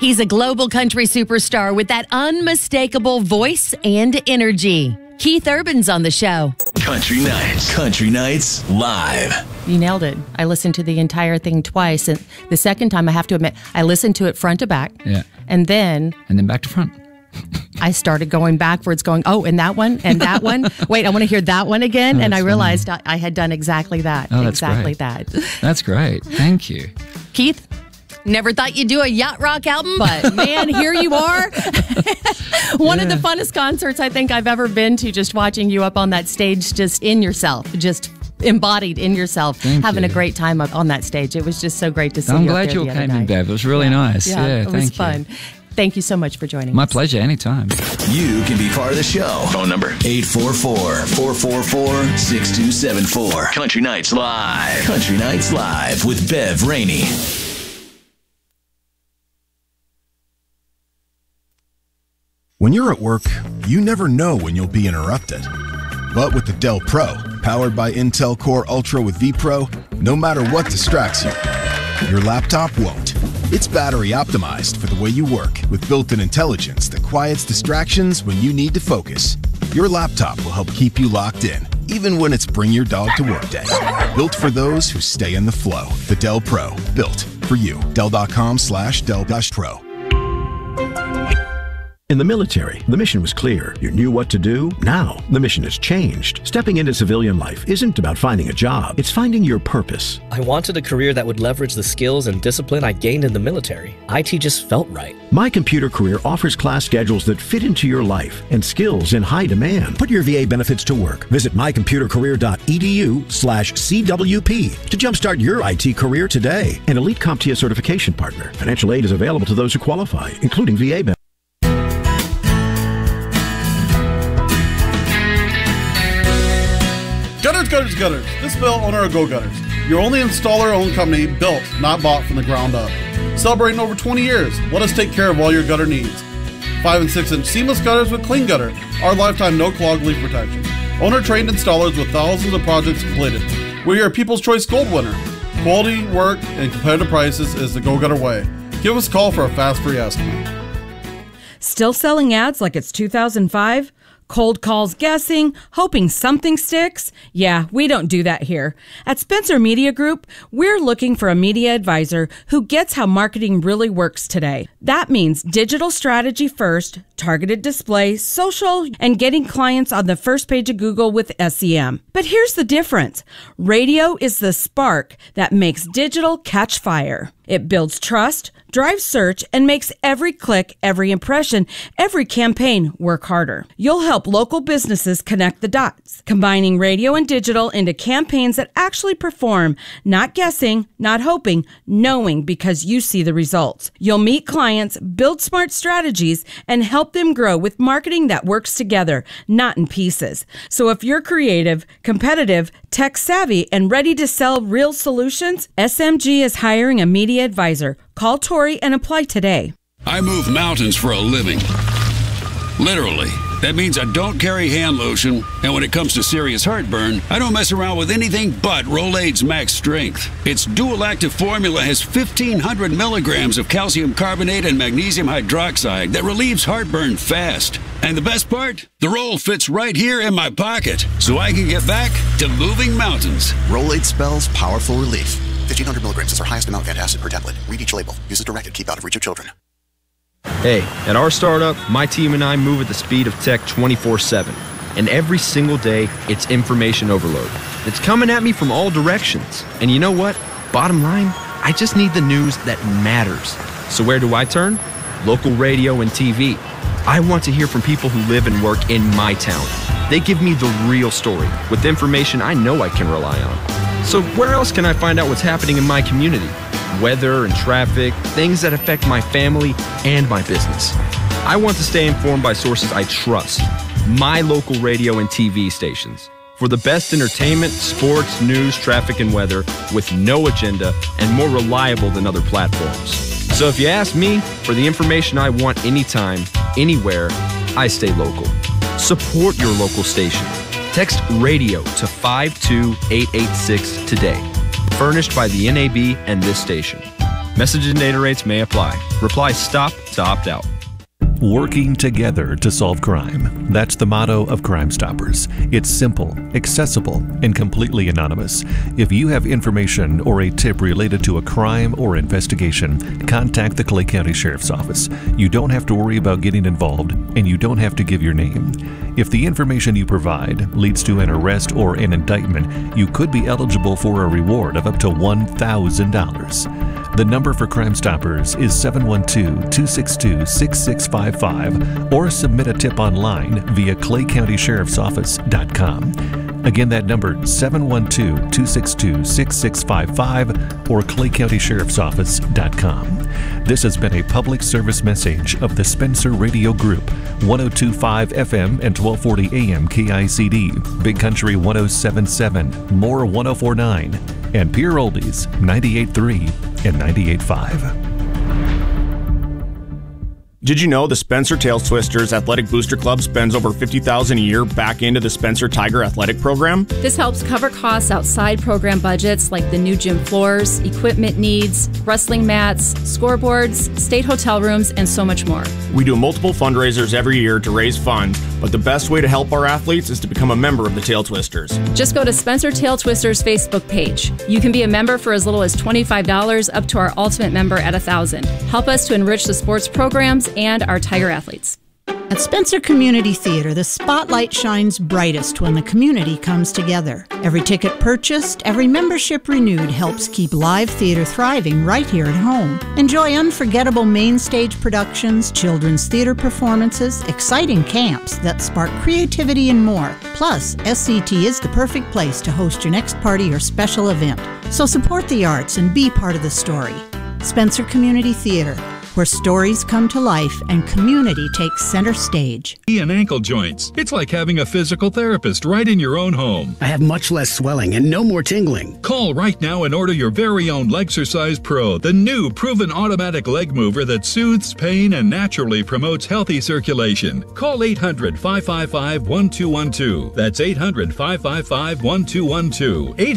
He's a global country superstar with that unmistakable voice and energy. Keith Urban's on the show. Country Nights Live. You nailed it. I listened to the entire thing twice, and the second time, I have to admit, I listened to it front to back. Yeah. And then back to front. I started going backwards, going, oh, and that one, and that one. Wait, I want to hear that one again. And I realized I had done exactly that. Oh, that's exactly great. that. That's great. Thank you. Keith, never thought you'd do a yacht rock album, but man, here you are. One of the funnest concerts I think I've ever been to, just watching you up on that stage, just in yourself, just embodied in yourself, having a great time up on that stage. It was just so great to see you. I'm glad you came in, Bev. It was really nice. Yeah, it was fun. Thank you so much for joining us. My pleasure, anytime. You can be part of the show. Phone number 844-444-6274. Country Nights Live. Country Nights Live with Bev Rainey. When you're at work, you never know when you'll be interrupted. But with the Dell Pro, powered by Intel Core Ultra with vPro, no matter what distracts you, your laptop won't. It's battery optimized for the way you work with built-in intelligence that quiets distractions when you need to focus. Your laptop will help keep you locked in, even when it's bring your dog to work day. Built for those who stay in the flow. The Dell Pro, built for you. Dell.com/Dell-Pro. In the military, the mission was clear. You knew what to do. Now, the mission has changed. Stepping into civilian life isn't about finding a job. It's finding your purpose. I wanted a career that would leverage the skills and discipline I gained in the military. IT just felt right. My Computer Career offers class schedules that fit into your life and skills in high demand. Put your VA benefits to work. Visit mycomputercareer.edu/CWP to jumpstart your IT career today. An elite CompTIA certification partner. Financial aid is available to those who qualify, including VA benefits. Gutters. This Bill, owner of Go Gutters. Your only installer-owned company, built, not bought from the ground up. Celebrating over 20 years, let us take care of all your gutter needs. 5 and 6 inch seamless gutters with Clean Gutter, our lifetime no-clog leak protection. Owner-trained installers with thousands of projects completed. We're your People's Choice Gold winner. Quality, work, and competitive prices is the Go Gutter way. Give us a call for a fast free estimate. Still selling ads like it's 2005? Cold calls guessing, hoping something sticks? Yeah, we don't do that here. At Spencer Media Group, we're looking for a media advisor who gets how marketing really works today. That means digital strategy first, targeted display, social, and getting clients on the first page of Google with SEM. But here's the difference. Radio is the spark that makes digital catch fire. It builds trust, drives search, and makes every click, every impression, every campaign work harder. You'll help local businesses connect the dots, combining radio and digital into campaigns that actually perform, not guessing, not hoping, knowing because you see the results. You'll meet clients, build smart strategies, and help them grow with marketing that works together, not in pieces. So if you're creative, competitive, tech savvy, and ready to sell real solutions, SMG is hiring a media advisor. Call Tori and apply today. I move mountains for a living. Literally. That means I don't carry hand lotion, and when it comes to serious heartburn, I don't mess around with anything but Rolaids Max Strength. Its dual-active formula has 1,500 milligrams of calcium carbonate and magnesium hydroxide that relieves heartburn fast. And the best part? The roll fits right here in my pocket, so I can get back to moving mountains. Rolaids spells powerful relief. 1,500 milligrams is our highest amount of antacid per tablet. Read each label. Use as directed. Keep out of reach of children. Hey, at our startup, my team and I move at the speed of tech 24/7. And every single day, it's information overload. It's coming at me from all directions. And you know what? Bottom line, I just need the news that matters. So where do I turn? Local radio and TV. I want to hear from people who live and work in my town. They give me the real story with information I know I can rely on. So where else can I find out what's happening in my community? Weather and traffic, things that affect my family and my business. I want to stay informed by sources I trust. My local radio and TV stations. For the best entertainment, sports, news, traffic, and weather with no agenda and more reliable than other platforms. So if you ask me for the information I want anytime, anywhere, I stay local. Support your local station. Text radio to 52886 today. Furnished by the NAB and this station. Message and data rates may apply. Reply STOP to opt out. Working together to solve crime. That's the motto of Crime Stoppers. It's simple, accessible, and completely anonymous. If you have information or a tip related to a crime or investigation, contact the Clay County Sheriff's Office. You don't have to worry about getting involved, and you don't have to give your name. If the information you provide leads to an arrest or an indictment, you could be eligible for a reward of up to $1,000. The number for Crime Stoppers is 712-262-6655 or submit a tip online via claycountysheriffsoffice.com. Again, that number 712-262-6655 or claycountysheriffsoffice.com. This has been a public service message of the Spencer Radio Group, 102.5 FM and 1240 AM KICD, Big Country 107.7, Moore 104.9, and Pure Oldies 98.3 and 98.5. Did you know the Spencer Tails Twisters Athletic Booster Club spends over $50,000 a year back into the Spencer Tiger Athletic Program? This helps cover costs outside program budgets like the new gym floors, equipment needs, wrestling mats, scoreboards, state hotel rooms, and so much more. We do multiple fundraisers every year to raise funds, but the best way to help our athletes is to become a member of the Tail Twisters. Just go to Spencer Tail Twisters Facebook page. You can be a member for as little as $25 up to our ultimate member at $1,000. Help us to enrich the sports programs and our Tiger athletes. At Spencer Community Theater, the spotlight shines brightest when the community comes together. Every ticket purchased, every membership renewed helps keep live theater thriving right here at home. Enjoy unforgettable main stage productions, children's theater performances, exciting camps that spark creativity and more. Plus, SCT is the perfect place to host your next party or special event. So support the arts and be part of the story. Spencer Community Theater, where stories come to life and community takes center stage. And ankle joints. It's like having a physical therapist right in your own home. I have much less swelling and no more tingling. Call right now and order your very own Legsercise Pro, the new proven automatic leg mover that soothes pain and naturally promotes healthy circulation. Call 800-555-1212. That's 800-555-1212.